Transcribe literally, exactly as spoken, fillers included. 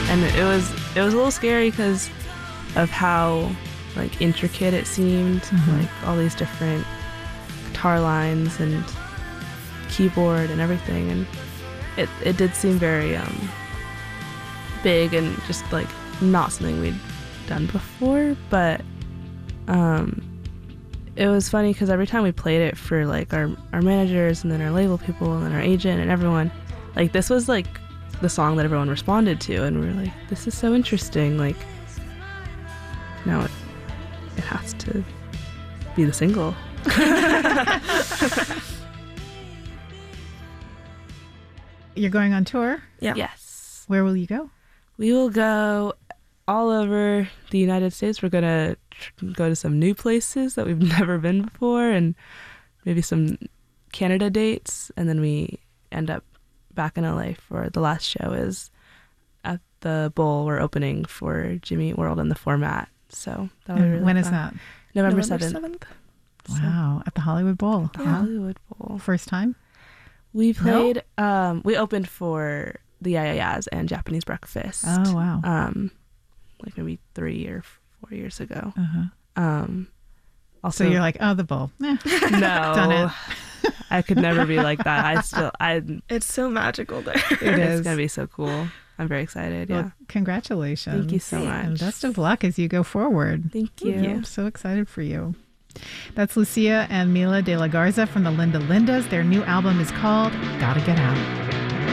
and it was it was a little scary because of how like intricate it seemed, mm-hmm. like all these different guitar lines and keyboard and everything, and it it did seem very um big and just like not something we'd done before, but um it was funny because every time we played it for like our our managers and then our label people and then our agent and everyone, like this was like the song that everyone responded to, and we were like, this is so interesting, like now it, it has to be the single. You're going on tour? Yeah. Yes. Where will you go? We will go all over the United States. We're going to tr- go to some new places that we've never been before, and maybe some Canada dates, and then we end up back in L A for the last show is at the Bowl. We're opening for Jimmy Eat World in the Format. So that And really when fun. is that? November November seventh. seventh. Wow, at the Hollywood Bowl. The Yeah. Hollywood Bowl. First time? We played, no? um, we opened for the Yayayas and Japanese Breakfast. Oh, wow. Um, like maybe three or four years ago. Uh-huh. Um, also, so you're like, oh, the Bowl. Eh, no, done it. I could never be like that. I still, I, It's so magical there. It it's is. going to be so cool. I'm very excited. Well, Yeah. congratulations. Thank you so much. And best of luck as you go forward. Thank you. I'm so excited for you. That's Lucia and Mila de la Garza from the Linda Lindas. Their new album is called Gotta Get Out.